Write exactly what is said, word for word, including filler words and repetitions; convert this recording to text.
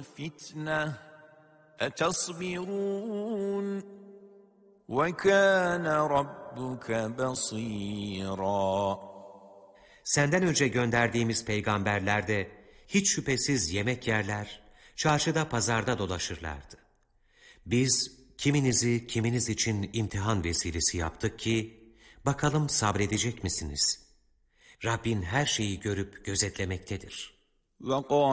الْفِتْنَةِ اَتَصْبِرُونَ وَكَانَ رَبُّكَ بَصِيرًا. Senden önce gönderdiğimiz peygamberler de hiç şüphesiz yemek yerler, çarşıda pazarda dolaşırlardı. Biz kiminizi kiminiz için imtihan vesilesi yaptık ki, bakalım sabredecek misiniz? Rabbin her şeyi görüp gözetlemektedir. وَقَالَ